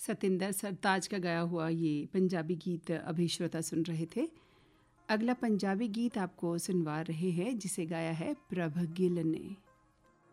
सतिंदर सरताज का गाया हुआ ये पंजाबी गीत अभी श्रोता सुन रहे थे। अगला पंजाबी गीत आपको सुनवा रहे हैं जिसे गाया है प्रभ गिल ने।